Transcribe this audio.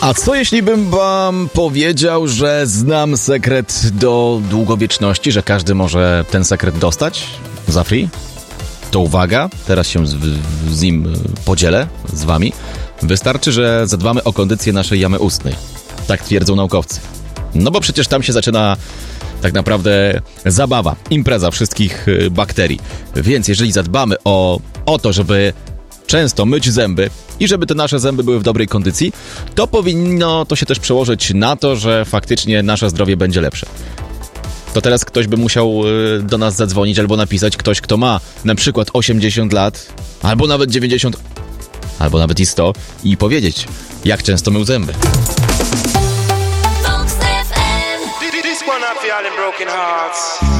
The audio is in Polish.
A co jeśli bym wam powiedział, że znam sekret do długowieczności, że każdy może ten sekret dostać za free? To uwaga, teraz się z nim podzielę z wami. Wystarczy, że zadbamy o kondycję naszej jamy ustnej. Tak twierdzą naukowcy. No bo przecież tam się zaczyna tak naprawdę zabawa, impreza wszystkich bakterii. Więc jeżeli zadbamy o to, żeby często myć zęby i żeby te nasze zęby były w dobrej kondycji, to powinno to się też przełożyć na to, że faktycznie nasze zdrowie będzie lepsze. To teraz ktoś by musiał do nas zadzwonić albo napisać, ktoś, kto ma na przykład 80 lat, albo nawet 90, albo nawet i 100 i powiedzieć, jak często mył zęby. This one I feel in broken hearts.